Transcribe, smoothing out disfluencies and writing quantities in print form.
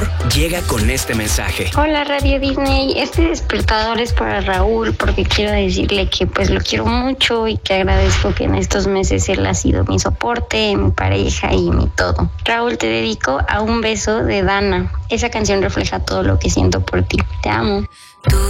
amor llega con este mensaje. Hola Radio Disney, este despertador es para Raúl porque quiero decirle que pues lo quiero mucho y que agradezco que en estos meses él ha sido mi soporte, mi pareja y mi todo. Raúl, te dedico a Un beso de Dana. Esa canción refleja todo lo que siento por ti. Te amo.